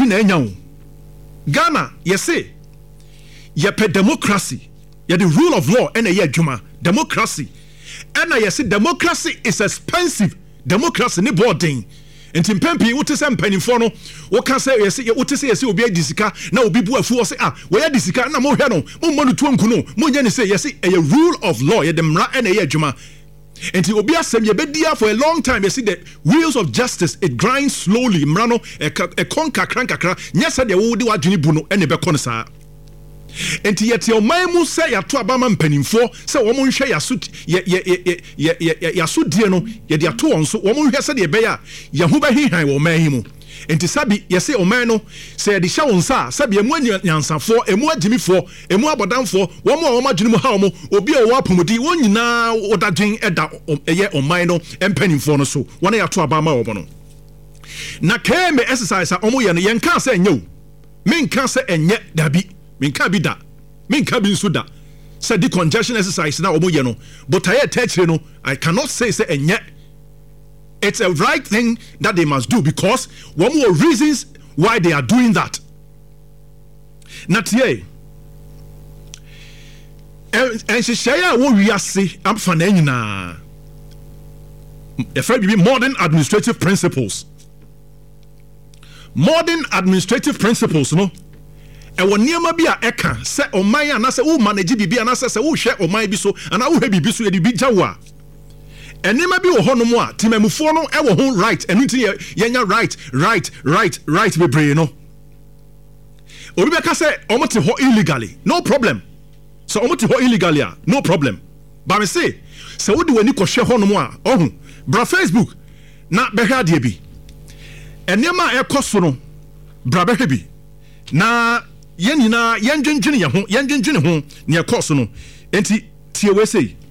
bi na enya wo Ghana yesi ye pe democracy ye the rule of law and ye adwuma democracy and yesi democracy is expensive democracy ni boarding enti mpempi wote se mpanimfo no wo ka se yesi wote se yesi obi adisika na obi bu afu wo se wo ya disika na mo hwe no mo mmanu tuanku no mo nya ne se yesi a rule of law ye demra and ye adwuma enti obi asem ye bedia for a long time you see the wheels of justice it grinds slowly mrano e konka krankakra nya se de wo de wadwene bu no ene be kon saa enti yete oman mu se ya to abama mpanimfo se wo mo nhwe ya so die no ye de ato won so wo mo nhwe se de be ya ye ho be hihan wo man himu enti sabi ye se oman no se ye de hya won sa sabi emu nyansafo emu agimifo emu abodanfo wo mo adwene mu ha mo obi a wo apomodi won nyina odadwen eda ye oman no empanimfo no so wona ya to abama wo no na keme exercise a omo ye no yen ka se enye men ka se enye dabi minka bi da minka bi nso da say the congestion exercise na omo ye no but I attach no I cannot say enye it's a right thing that they must do because one more reasons why they are doing that not here and she share what we are see am fa na nyina if I be modern administrative principles no e won niam bi a eka se oman anase wo manage bibi anase se wo hwe oman bi so ana wo hwe bibi so ye bi jawa enima bi wo honom a timamufo no e wo ho right enu ti yenya right be bre no obi be ka se omote ho illegally no problem so omote ho illegally no problem ba me say se wo de wani ko hwe honom a ohun bra Facebook na be hwa de bi enima e koso no bra be hwe bi na yenina yendwendwene ye ho ne course no enti tie we sei